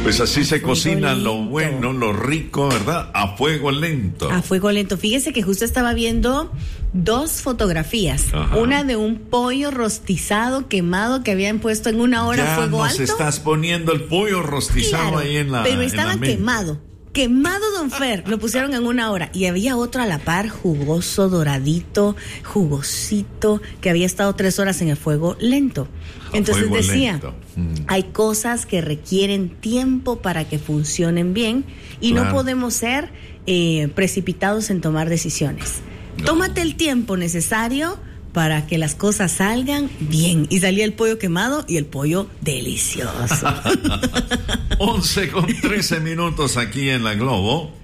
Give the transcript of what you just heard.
Pues así se cocina lo bueno, lo rico, ¿verdad? A fuego lento. A fuego lento. Fíjese que justo estaba viendo 2 fotografías. Ajá. Una de un pollo rostizado quemado que habían puesto en 1 hora a fuego alto. Ya nos estás poniendo el pollo rostizado, claro, ahí en la... Pero estaba quemado, don Fer, lo pusieron en 1 hora. Y había otro a la par, jugoso, doradito, jugosito, que había estado 3 horas en el fuego lento. Entonces decía, hay cosas que requieren tiempo para que funcionen bien y claro, no podemos ser precipitados en tomar decisiones. No. Tómate el tiempo necesario para que las cosas salgan bien. Y salía el pollo quemado y el pollo delicioso. 11:13 aquí en La Globo.